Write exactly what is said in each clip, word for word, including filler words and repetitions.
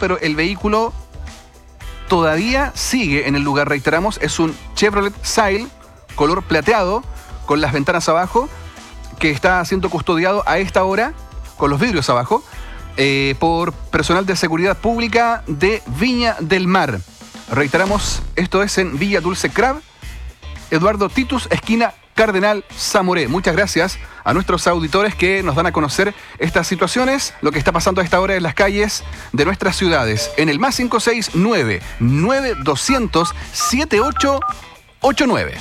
pero el vehículo todavía sigue en el lugar. Reiteramos, es un Chevrolet Sail, color plateado, con las ventanas abajo, que está siendo custodiado a esta hora, con los vidrios abajo, eh, por personal de seguridad pública de Viña del Mar. Reiteramos, esto es en Villa Dulce Crab, Eduardo Titus, esquina Cardenal Zamoré. Muchas gracias a nuestros auditores que nos dan a conocer estas situaciones, lo que está pasando a esta hora en las calles de nuestras ciudades. En el más cinco seis nueve, nueve doscientos, setenta y ocho ochenta y nueve.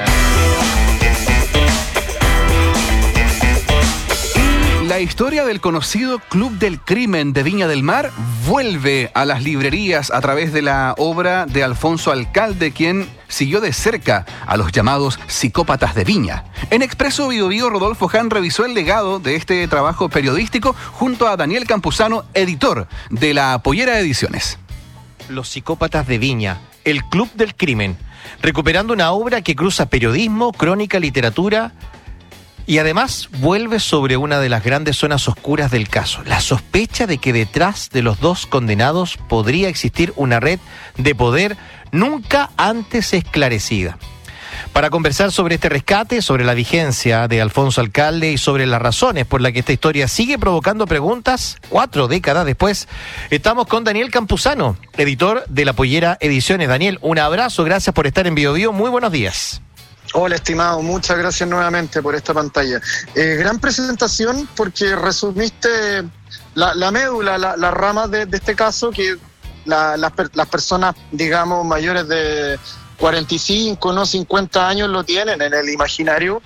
La historia del conocido Club del Crimen de Viña del Mar vuelve a las librerías a través de la obra de Alfonso Alcalde, quien siguió de cerca a los llamados psicópatas de Viña. En Expreso Bio Bio, Rodolfo Hahn revisó el legado de este trabajo periodístico junto a Daniel Campuzano, editor de La Pollera Ediciones. Los psicópatas de Viña, el Club del Crimen, recuperando una obra que cruza periodismo, crónica, literatura, y además vuelve sobre una de las grandes zonas oscuras del caso, la sospecha de que detrás de los dos condenados podría existir una red de poder nunca antes esclarecida. Para conversar sobre este rescate, sobre la vigencia de Alfonso Alcalde y sobre las razones por las que esta historia sigue provocando preguntas, cuatro décadas después, estamos con Daniel Campuzano, editor de La Pollera Ediciones. Daniel, un abrazo, gracias por estar en Bio Bio, muy buenos días. Hola, estimado, muchas gracias nuevamente por esta pantalla. Eh, gran presentación porque resumiste la, la médula, la, la rama de, de este caso, que la, la, las personas, digamos, mayores de cuarenta y cinco, no cincuenta años lo tienen en el imaginario.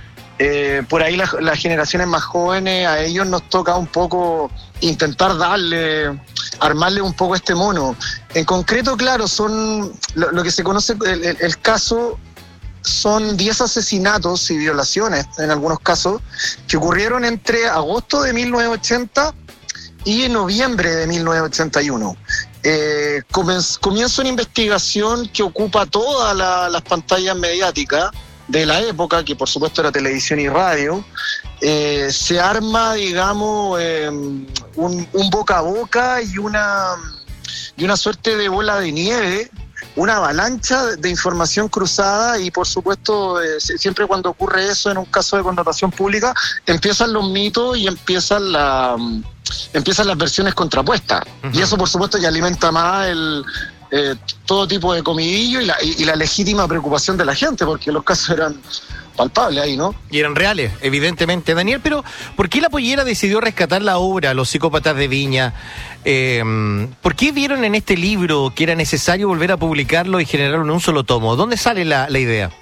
Eh, por ahí las, las generaciones más jóvenes, a ellos nos toca un poco intentar darle, armarle un poco este mono. En concreto, claro, son lo, lo que se conoce, el, el, el caso... son diez asesinatos y violaciones, en algunos casos, que ocurrieron entre agosto de mil novecientos ochenta y noviembre de mil novecientos ochenta y uno. Eh, comienza una investigación que ocupa todas la, las pantallas mediáticas de la época, que por supuesto era televisión y radio. Eh, se arma, digamos, eh, un, un boca a boca y una, y una suerte de bola de nieve, una avalancha de información cruzada, y por supuesto eh, siempre cuando ocurre eso en un caso de connotación pública empiezan los mitos y empiezan, la, empiezan las versiones contrapuestas. Uh-huh. Y eso por supuesto ya alimenta más el, eh, todo tipo de comidillo y la, y, y la legítima preocupación de la gente, porque los casos eran palpables ahí, ¿no? Y eran reales, evidentemente. Daniel, pero ¿por qué La Pollera decidió rescatar la obra Los Psicópatas de Viña? Eh, ¿Por qué vieron en este libro que era necesario volver a publicarlo y generarlo en un solo tomo? ¿Dónde sale la, la idea?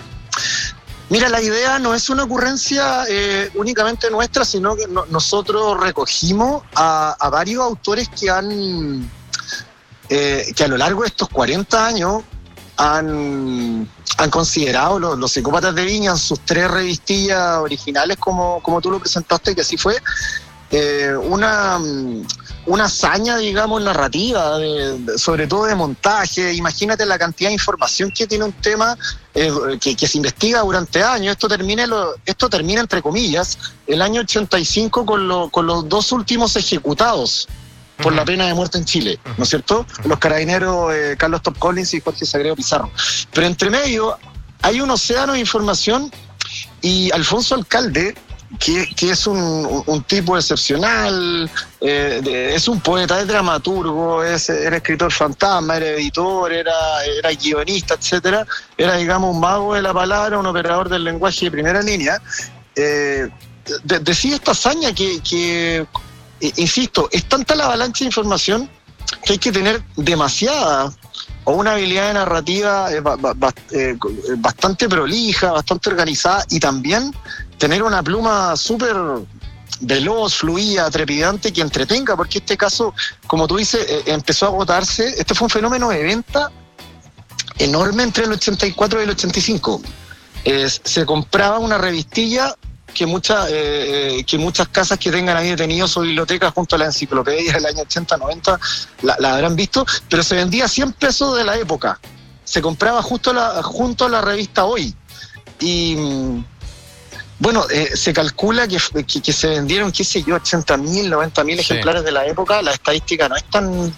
Mira, la idea no es una ocurrencia eh, únicamente nuestra, sino que no, nosotros recogimos a, a varios autores que han, eh, que a lo largo de estos cuarenta años han, han considerado los, los Psicópatas de Viña, sus tres revistillas originales, como, como tú lo presentaste, que así fue, eh, una, una hazaña, digamos, narrativa, de, de, sobre todo de montaje. Imagínate la cantidad de información que tiene un tema eh, que, que se investiga durante años. Esto termina, lo, esto termina entre comillas, el año ochenta y cinco con, lo, con los dos últimos ejecutados por la pena de muerte en Chile, ¿no es cierto? Los carabineros eh, Carlos Top Collins y Jorge Sagredo Pizarro. Pero entre medio hay un océano de información, y Alfonso Alcalde, que, que es un, un tipo excepcional, eh, de, es un poeta, es dramaturgo, es, era escritor fantasma, era editor, era, era guionista, etcétera. Era, digamos, un mago de la palabra, un operador del lenguaje de primera línea. Eh, de, decía esta hazaña que... que insisto, es tanta la avalancha de información que hay que tener demasiada, o una habilidad de narrativa eh, ba, ba, eh, bastante prolija, bastante organizada, y también tener una pluma súper veloz, fluida, trepidante, que entretenga, porque este caso, como tú dices, eh, empezó a agotarse. Este fue un fenómeno de venta enorme entre el ochenta y cuatro y el ochenta y cinco. Eh, se compraba una revistilla que muchas eh, que muchas casas que tengan ahí detenidos su biblioteca junto a la enciclopedia del año ochenta, noventa la, la habrán visto, pero se vendía a cien pesos de la época. Se compraba justo la, junto a la revista Hoy. Y bueno, eh, se calcula que, que, que se vendieron, qué sé yo, ochenta mil, noventa mil ejemplares sí. de la época. La estadística no es tan